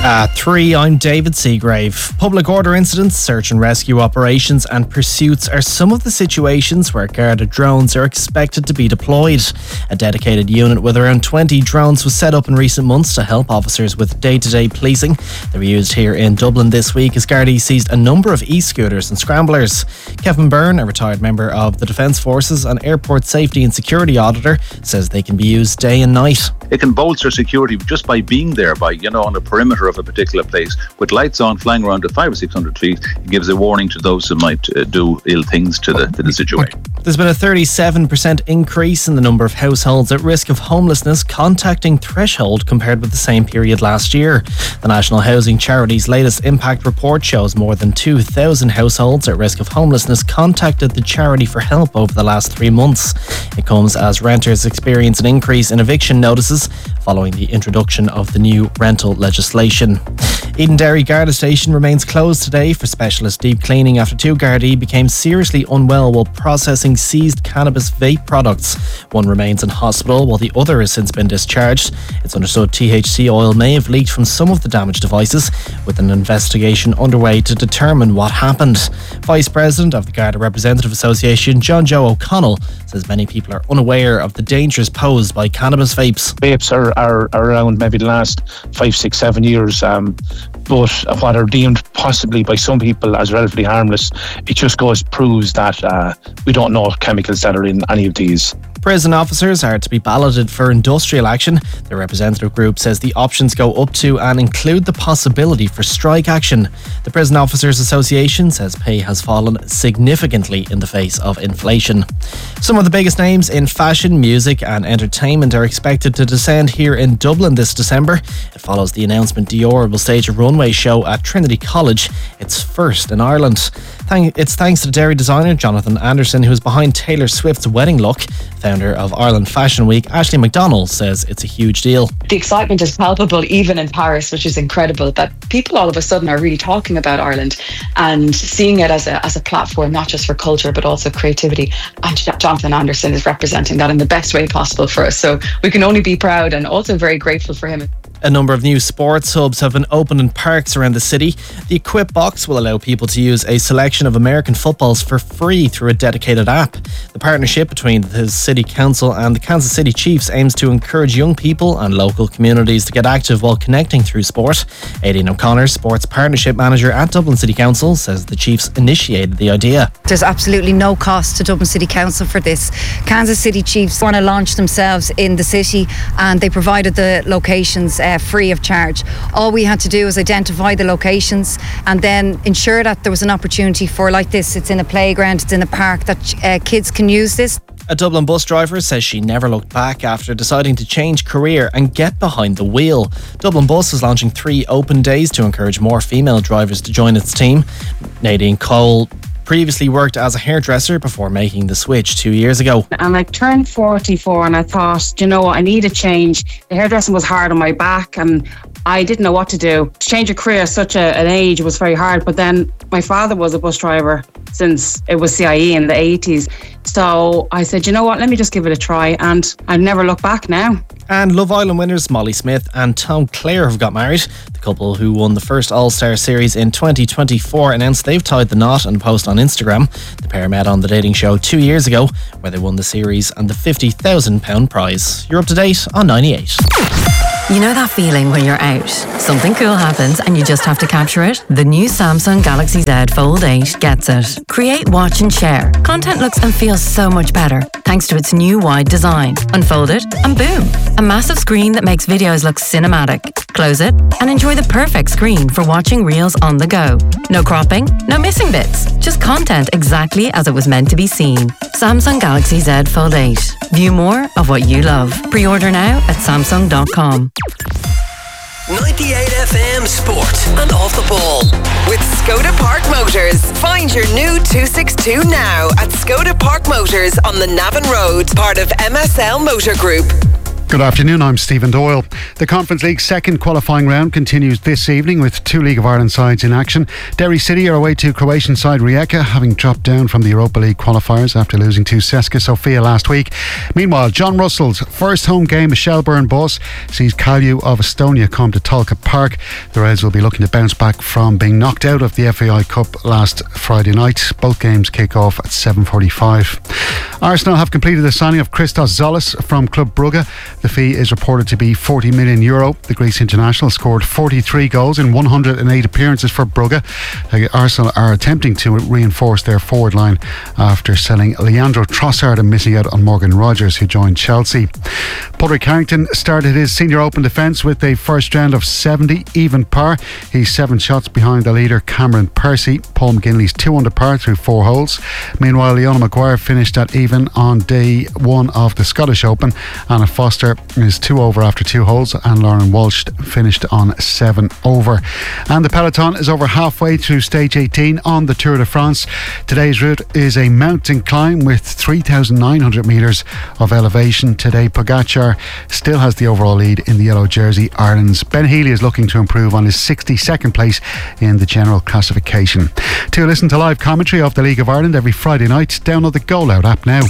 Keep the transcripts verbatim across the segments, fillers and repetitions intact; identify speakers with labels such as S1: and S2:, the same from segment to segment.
S1: At three, I'm David Seagrave. Public order incidents, search and rescue operations and pursuits are some of the situations where Garda drones are expected to be deployed. A dedicated unit with around twenty drones was set up in recent months to help officers with day-to-day policing. They were used here in Dublin this week as Gardaí seized a number of e-scooters and scramblers. Kevin Byrne, a retired member of the Defence Forces and Airport Safety and Security Auditor, says they can be used day and night.
S2: It can bolster security just by being there, by, you know, on the perimeter of a particular place with lights on, flying around at five or six hundred feet. It gives a warning to those who might uh, do ill things to the to the situation.
S1: There's been a thirty-seven percent increase in the number of households at risk of homelessness contacting threshold compared with the same period last year. The National Housing Charity's latest impact report shows more than two thousand households at risk of homelessness contacted the charity for help over the last three months. It comes as renters experience an increase in eviction notices following the introduction of the new rental legislation. Edenderry Garda Station remains closed today for specialist deep cleaning after two Gardaí became seriously unwell while processing seized cannabis vape products. One remains in hospital while the other has since been discharged. It's understood T H C oil may have leaked from some of the damaged devices, with an investigation underway to determine what happened. Vice President of the Garda Representative Association, John Joe O'Connell, says many people are unaware of the dangers posed by cannabis vapes.
S3: Vapes are, are, are around maybe the last five, six, seven years, um, but what are deemed possibly by some people as relatively harmless, it just goes proves that uh, we don't know chemicals that are in any of these.
S1: Prison officers are to be balloted for industrial action. The representative group says the options go up to and include the possibility for strike action. The Prison Officers Association says pay has fallen significantly in the face of inflation. Some of the biggest names in fashion, music and entertainment are expected to descend here in Dublin this December. It follows the announcement Dior will stage a runway show at Trinity College, its first in Ireland. It's thanks to Derry designer Jonathan Anderson, who is behind Taylor Swift's wedding look. Founder of Ireland Fashion Week, Ashley McDonald, says it's a huge deal.
S4: The excitement is palpable even in Paris, which is incredible, that people all of a sudden are really talking about Ireland and seeing it as a as a platform, not just for culture, but also creativity. And Jonathan Anderson is representing that in the best way possible for us. So we can only be proud and also very grateful for him.
S1: A number of new sports hubs have been opened in parks around the city. The Equip Box will allow people to use a selection of American footballs for free through a dedicated app. The partnership between the City Council and the Kansas City Chiefs aims to encourage young people and local communities to get active while connecting through sport. Aileen O'Connor, Sports Partnership Manager at Dublin City Council, says the Chiefs initiated the idea.
S5: There's absolutely no cost to Dublin City Council for this. Kansas City Chiefs want to launch themselves in the city and they provided the locations uh, free of charge. All we had to do was identify the locations and then ensure that there was an opportunity for, like this, it's in a playground, it's in a park, that uh, kids can use this.
S1: A Dublin bus driver says she never looked back after deciding to change career and get behind the wheel. Dublin Bus is launching three open days to encourage more female drivers to join its team. Nadine Cole previously worked as a hairdresser before making the switch two years ago.
S6: And I turned forty-four and I thought, you know what, I need a change. The hairdressing was hard on my back and I didn't know what to do. To change a career at such a, an age was very hard. But then my father was a bus driver since it was C I E in the eighties. So I said, you know what, let me just give it a try. And I've never looked back now.
S1: And Love Island winners Molly Smith and Tom Clare have got married. The couple, who won the first All-Star series in twenty twenty-four, announced they've tied the knot in a post on Instagram. The pair met on the dating show two years ago, where they won the series and the fifty thousand pounds prize. You're up to date on ninety-eight.
S7: You know that feeling when you're out, something cool happens and you just have to capture it? The new Samsung Galaxy Z Fold eight gets it. Create, watch and share. Content looks and feels so much better thanks to its new wide design. Unfold it and boom, a massive screen that makes videos look cinematic. Close it and enjoy the perfect screen for watching reels on the go. No cropping, no missing bits, just content exactly as it was meant to be seen. Samsung Galaxy Z Fold eight. View more of what you love. Pre-order now at samsung dot com.
S8: ninety-eight F M Sport and Off the Ball. With Skoda Park Motors. Find your new two sixty-two now at Skoda Park Motors on the Navan Road, part of M S L Motor Group.
S9: Good afternoon, I'm Stephen Doyle. The Conference League's second qualifying round continues this evening with two League of Ireland sides in action. Derry City are away to Croatian side Rijeka, having dropped down from the Europa League qualifiers after losing to Ceska Sofia last week. Meanwhile, John Russell's first home game, a Shelbourne bus, sees Kalju of Estonia come to Talcott Park. The Reds will be looking to bounce back from being knocked out of the F A I Cup last Friday night. Both games kick off at seven forty-five. Arsenal have completed the signing of Christos Zolis from Club Brugge. The fee is reported to be forty million euro. The Greece international scored forty-three goals in one hundred eight appearances for Brugge. Arsenal are attempting to reinforce their forward line after selling Leandro Trossard and missing out on Morgan Rogers, who joined Chelsea. Padraig Harrington started his Senior Open defence with a first round of seventy, even par. He's seven shots behind the leader Cameron Percy. Paul McGinley's two under par through four holes. Meanwhile, Leona Maguire finished at even on day one of the Scottish Open. Anna Foster is two over after two holes, and Lauren Walsh finished on seven over. And the peloton is over halfway through stage eighteen on the Tour de France. Today's route is a mountain climb with three thousand nine hundred metres of elevation. Today, Pogacar still has the overall lead in the yellow jersey. Ireland's Ben Healy is looking to improve on his sixty-second place in the general classification. To listen to live commentary of the League of Ireland every Friday night, download the Go Loud app now.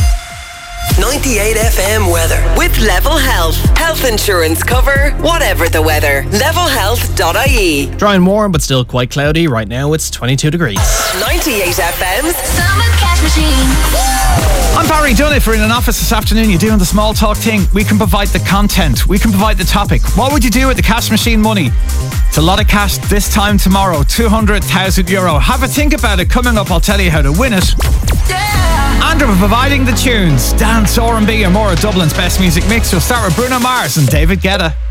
S8: ninety-eight F M weather with Level Health. Health insurance cover, whatever the weather. level health dot I E.
S1: Dry and warm, but still quite cloudy. Right now it's twenty-two degrees.
S8: ninety-eight F M's
S10: Summer Cash Machine.
S11: I'm Barry Dunn. If we're in an office this afternoon, you're doing the small talk thing, we can provide the content. We can provide the topic. What would you do with the cash machine money? It's a lot of cash this time tomorrow. two hundred thousand euro. Have a think about it. Coming up, I'll tell you how to win it. Yeah. And we're providing the tunes. Dance, R and B and more of Dublin's best music mix. We'll start with Bruno Mars and David Guetta.